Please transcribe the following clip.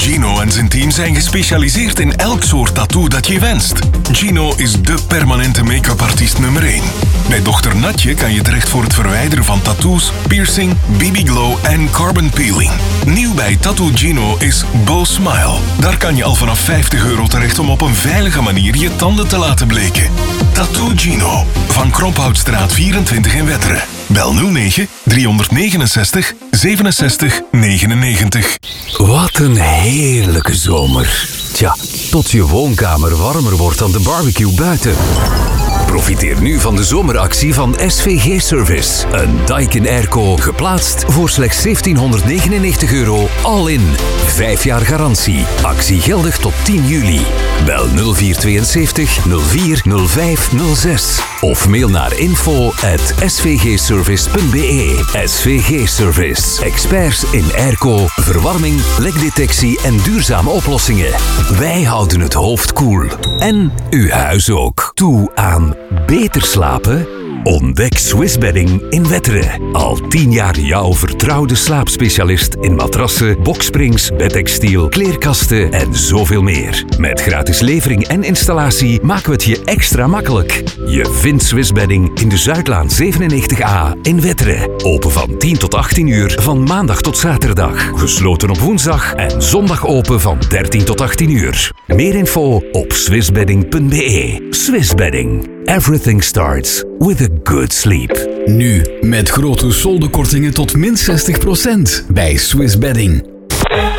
Gino en zijn team zijn gespecialiseerd in elk soort tattoo dat je wenst. Gino is dé permanente make-up artiest nummer 1. Bij Dr. Natje kan je terecht voor het verwijderen van tattoos, piercing, BB-glow en carbon peeling. Nieuw bij Tattoo Gino is Beau Smile. Daar kan je al vanaf €50 terecht om op een veilige manier je tanden te laten bleken. Tattoo Gino, van Krophoutstraat 24 in Wetteren. Bel 09 369 67 99. Wat een heerlijke zomer. Tja, tot je woonkamer warmer wordt dan de barbecue buiten. Profiteer nu van de zomeractie van SVG Service. Een Daikin Airco geplaatst voor slechts €1799 all in. 5 jaar garantie. Actie geldig tot 10 juli. Bel 0472 04 05 06 of mail naar info@svgservice.be. SVG Service. Experts in airco, verwarming, lekdetectie en duurzame oplossingen. Wij houden het hoofd koel. En uw huis ook. Toe aan beter slapen? Ontdek Swiss Bedding in Wetteren. Al 10 jaar jouw vertrouwde slaapspecialist in matrassen, boksprings, bedtextiel, kleerkasten en zoveel meer. Met gratis levering en installatie maken we het je extra makkelijk. Je vindt Swiss Bedding in de Zuidlaan 97A in Wetteren. Open van 10 tot 18 uur van maandag tot zaterdag. Gesloten op woensdag en zondag open van 13 tot 18 uur. Meer info op swissbedding.be. Swiss Bedding. Everything starts with a good sleep. Nu met grote soldekortingen tot min 60% bij Swiss Bedding.